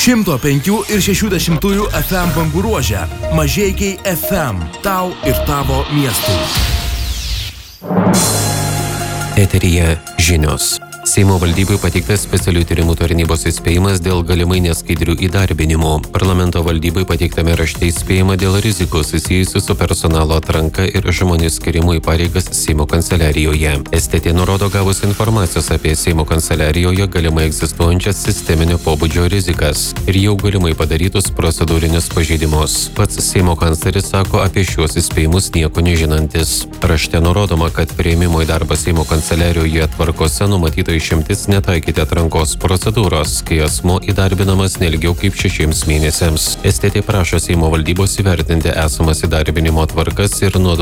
105 ir 60 FM bangų ruože. Mažeikiai FM. Tau ir tavo miestui. Eteryje žinios. Seimo valdybai pateiktas specialių tyrimų tarnybos įspėjimas dėl galimai neskaidrių įdarbinimų. Parlamento valdybai pateiktame rašte įspėjimą dėl rizikos susijusių su personalo atranka ir žmonių skirimu į pareigas Seimo kanceliarijoje. STT nurodo gavus informacijos apie Seimo kanceliarijoje galimai egzistuojančias sisteminio pobūdžio rizikas ir jau galimai padarytus procedūrinius pažeidimus. Pats Seimo kancleris sako apie šiuos įspėjimus nieko nežinantis. Rašte nurodoma, kad priėmimo į darbą Seimo kanceliarijoje tvarkose numatyta išimtis netaikyti atrankos procedūros, kai asmuo įdarbinamas nelgiau kaip 6 mėnesiams. STT prašo Seimo valdybos įvertinti esamas įdarbinimo tvarkas ir nuo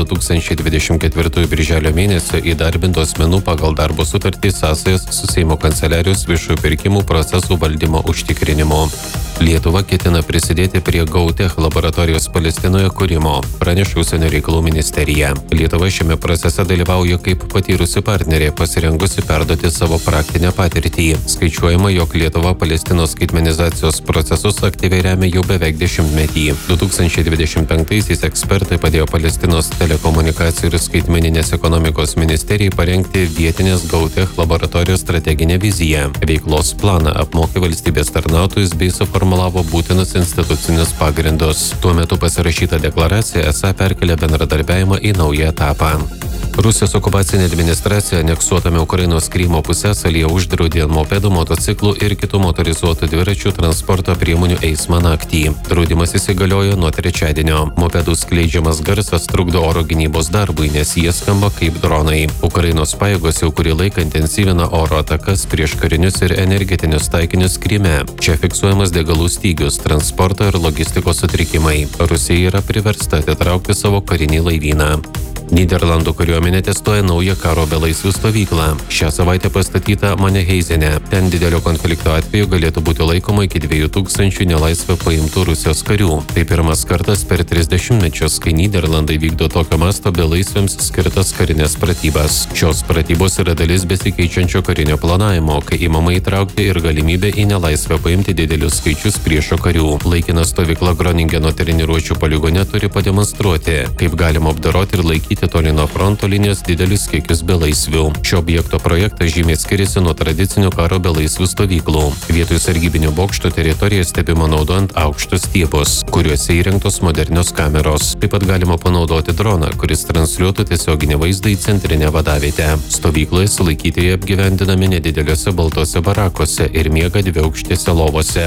2024 birželio mėnesio įdarbintų asmenų pagal darbo sutartį sąsajas su Seimo kanceliarijos viešųjų pirkimų procesų valdymo užtikrinimu. Lietuva ketina prisidėti prie GauTech laboratorijos Palestinoje kūrimo, praneša Užsienio reikalų ministerija. Lietuva šiame procese dalyvauja kaip patyrusi partnerė, pasirengusi perduoti savo praktinę patirtį. Skaičiuojama, jog Lietuva Palestinos skaitmenizacijos procesus aktyviai remia jau beveik 10-metį. 2025-aisiais ekspertai padėjo Palestinos telekomunikacijų ir skaitmeninės ekonomikos ministerijai parengti vietinės GauTech laboratorijos strateginę viziją. Veiklos planą apmokė valstybės tarnautojus bei suformulavo būtinus institucinius pagrindus. Tuo metu pasirašyta deklaracija esą perkelia bendradarbiavimą į naują etapą. Rusijos okupacinė administracija aneksuotame Ukrainos Krymo pusiasalyje uždraudė mopedų, motociklų ir kitų motorizuotų dviračių transporto priemonių eismą naktį. Draudimas įsigaliojo nuo trečiadienio. Mopedų skleidžiamas garsas trukdo oro gynybos darbui, nes jie skamba kaip dronai. Ukrainos pajėgos jau kurį laiką intensyvina oro atakas prieš karinius ir energetinius taikinius Kryme. Čia fiksuojamas degalų stygius, transporto ir logistikos sutrikimai. Rusija yra priversta atitraukti savo karinį laivyną. Nyderlandų kariuomenė testuoja naują karo belaisvių stovyklą. Šią savaitę pastatyta Maneheizene. Ten didelio konflikto atveju galėtų būti laikoma iki 2000 nelaisvę paimtų Rusijos karių. Tai pirmas kartas per 30 mečius, kai Nyderlandai vykdo tokio masto belaisviams skirtas karinės pratybas. Šios pratybos yra dalis besikeičiančio karinio planavimo, kai įmama įtraukti ir galimybę į nelaisvę paimti didelius skaičius priešo karių. Laikina stovykla Groningeno treniruočių poligone turi pademonstruoti, kaip galima apdoroti ir laikyti toli nuo fronto linijos didelius kiekius belaisvių. Šio objekto projektas žymiai skiriasi nuo tradicinių karo belaisvių stovyklų. Vietoj sargybinių bokšto teritorija stebima naudojant aukštus stiebus, kuriuose įrengtos modernios kameros. Taip pat galima panaudoti droną, kuris transliuotų tiesioginį vaizdą į centrinę vadavietę. Stovykloje sulaikytieji apgyvendinami nedideliuose baltose barakuose ir miega dviaukštėse lovose.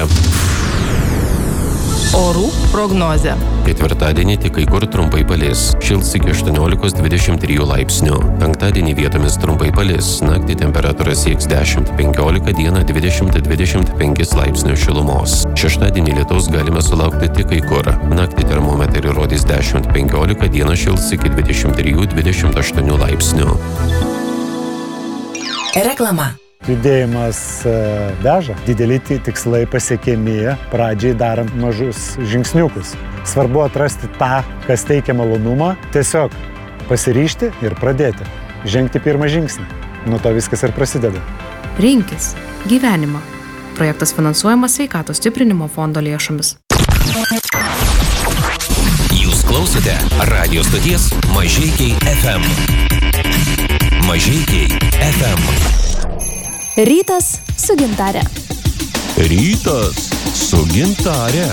Orų prognozė. Ketvirtadienį tik kai kur trumpai palis. Šils iki 18-23 laipsnių. Penktadienį vietomis trumpai palis. Naktį temperatūra sieks 10-15, dieną 20-25 laipsnių šilumos. Šeštadienį lietaus galime sulaukti tik kai kur. Naktį termometrai rodys 10-15, dieną šils iki 23-28 laipsnių. Reklama. Judėjimas veža, dideli tikslai pasiekiami pradžiai darant mažus žingsniukus. Svarbu atrasti tą, kas teikia malonumą, tiesiog pasiryžti ir pradėti. Žengti pirmą žingsnį. Nuo to viskas ir prasideda. Rinkis gyvenimą. Projektas finansuojamas Sveikatos stiprinimo fondo lėšomis. Jūs klausote radio stoties Mažeikiai FM. Mažeikiai FM. Rytas su gintare. Rytas su gintare.